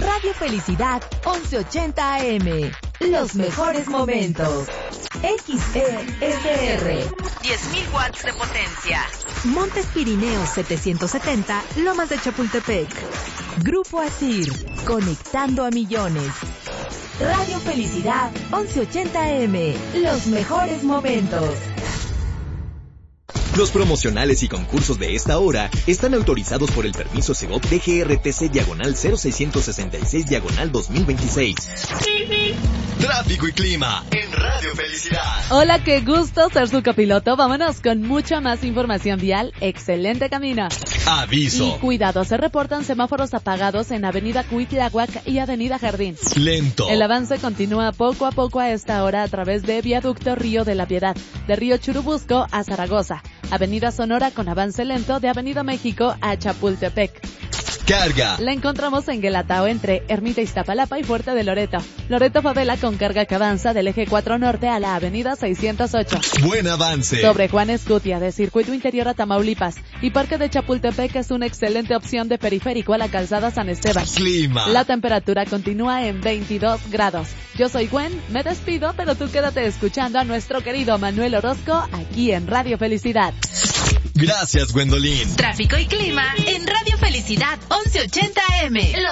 Radio Felicidad 1180 AM. Los mejores momentos. XESR. 10.000 watts de potencia. Montes Pirineos 770, Lomas de Chapultepec. Grupo Asir, conectando a millones. Radio Felicidad 1180 AM. Los mejores momentos. Los promocionales y concursos de esta hora están autorizados por el permiso Segov DGRTC/0666/2026. Tráfico y clima en Radio Felicidad. Hola, qué gusto ser su copiloto. Vámonos con mucha más información vial. Excelente camino. Aviso. Y cuidado, se reportan semáforos apagados en Avenida Cuitláhuac y Avenida Jardín. Lento. El avance continúa poco a poco a esta hora a través de Viaducto Río de la Piedad, de Río Churubusco a Zaragoza. Avenida Sonora con avance lento de Avenida México a Chapultepec. Carga. La encontramos en Guelatao entre Ermita Iztapalapa y Fuerte de Loreto. Loreto Favela con carga que avanza del eje 4 norte a la avenida 608. Buen avance. Sobre Juan Escutia de Circuito Interior a Tamaulipas y Parque de Chapultepec es una excelente opción de periférico a la calzada San Esteban. Clima. La temperatura continúa en 22 grados. Yo soy Gwen, me despido, pero tú quédate escuchando a nuestro querido Manuel Orozco aquí en Radio Felicidad. Gracias, Gwendolyn. Tráfico y clima en Radio Felicidad 1180 AM. Los